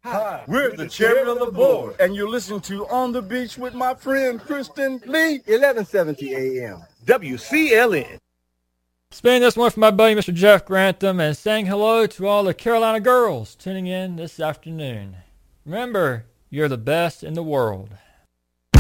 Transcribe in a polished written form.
Hi, we're the chairman of the board, and you're listening to On the Beach with my friend Kristen Lee, 1170 AM, WCLN. Spinning this one for my buddy Mr. Jeff Grantham and saying hello to all the Carolina girls tuning in this afternoon. Remember, you're the best in the world.